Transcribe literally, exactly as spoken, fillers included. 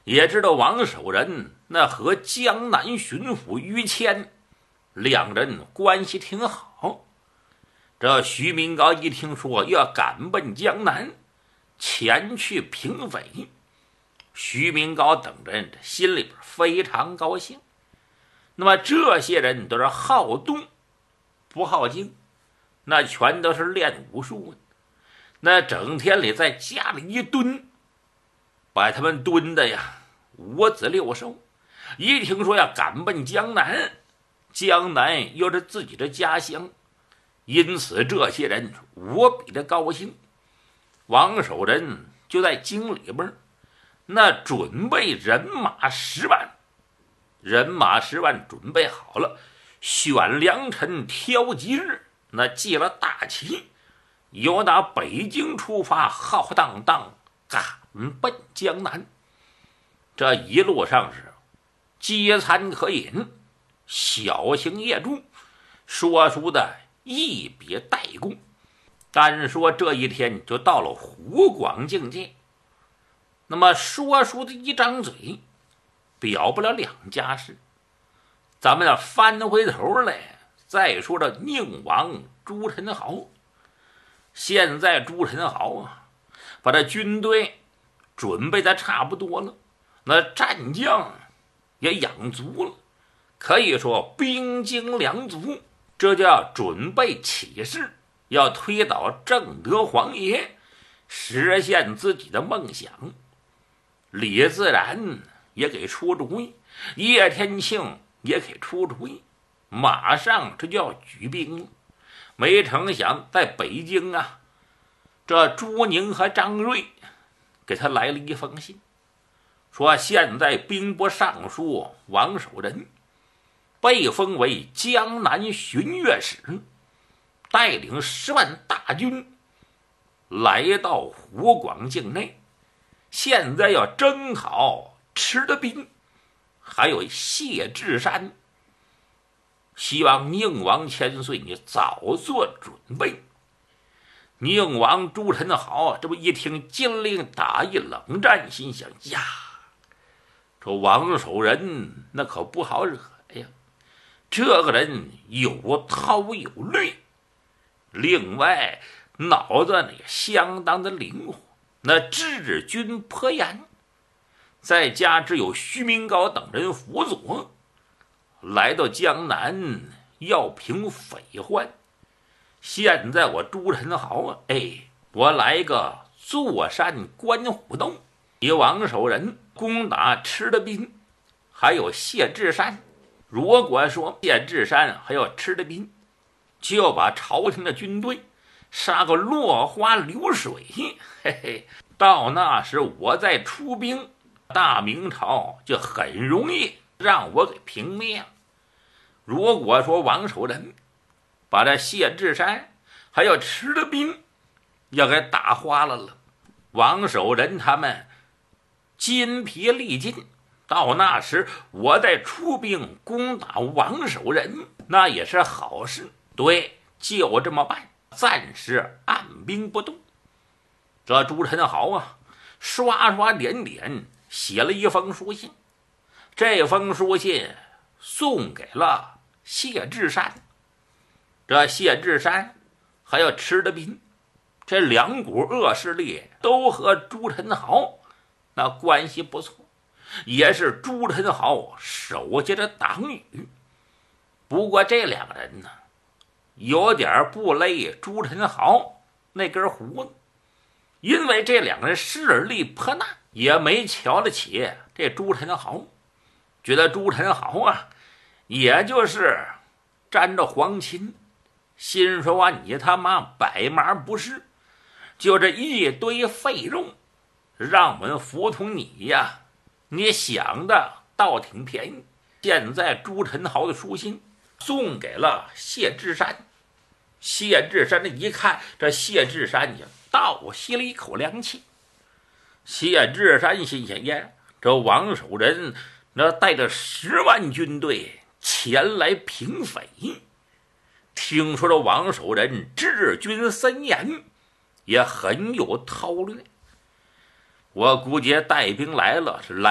也知道王守仁那和江南巡抚于谦两人关系挺好。这徐明高一听说要赶奔江南，前去平匪，徐明高等人心里边非常高兴。那么这些人都是好动不好静，那全都是练武术，那整天里在家里一蹲，把他们蹲的呀五子六兽。一听说要赶奔江南，江南又是自己的家乡，因此这些人无比的高兴。王守仁就在京里边那准备人马十万，人马十万准备好了，选良辰挑吉日，那记了大旗，由打北京出发，浩荡荡赶奔江南。这一路上是饥餐可饮，小行夜住，说书的一笔带过。单说这一天就到了湖广境界。那么说书的一张嘴表不了两家事，咱们要翻回头来再说这宁王朱宸濠。现在朱宸濠啊，把这军队准备的差不多了，那战将也养足了，可以说兵精粮足，这叫准备起事，要推倒正德皇爷，实现自己的梦想。李自然也给出主意，叶天庆也给出主意，马上这就要举兵了。没成想在北京啊，这朱宁和张瑞给他来了一封信，说现在兵部尚书王守仁被封为江南巡阅使，带领十万大军来到湖广境内，现在要征讨池德斌还有谢志山，希望宁王千岁你早做准备。宁王朱宸濠这不一听金令打一冷战，心想呀，这王守仁那可不好惹呀，这个人有韬有略，另外脑子也相当的灵活，那治军颇严，再加之有徐明高等人辅佐，来到江南要平匪患。现在我朱宸濠啊，哎，我来个坐山观虎斗，以王守仁攻打池德斌还有谢志山。如果说谢志山还有池德斌，就把朝廷的军队杀个落花流水，嘿嘿，到那时我再出兵，大明朝就很容易让我给平灭了。如果说王守仁把这谢志山还有池德斌要给打花了了，王守仁他们筋疲力尽，到那时我再出兵攻打王守仁，那也是好事。对，就这么办，暂时按兵不动。这朱宸濠啊，刷刷点点写了一封书信，这封书信送给了谢志山。这谢志山还有池德斌这两股恶势力都和朱宸濠那关系不错，也是朱宸濠手下的党羽。不过这两个人呢，有点不勒朱宸濠那根胡子，因为这两个人势力颇大，也没瞧得起这朱宸濠，觉得朱宸濠啊，也就是沾着皇亲，心说啊，你他妈百麻不是，就这一堆废肉，让我们服从你呀，你想的倒挺便宜。现在朱宸濠的书信送给了谢志山，谢志山的一看，这谢志山也倒吸了一口凉气。谢志山心想呀，这王守仁那带着十万军队前来平匪，听说这王守仁治军森严，也很有韬略，我估计带兵来了是来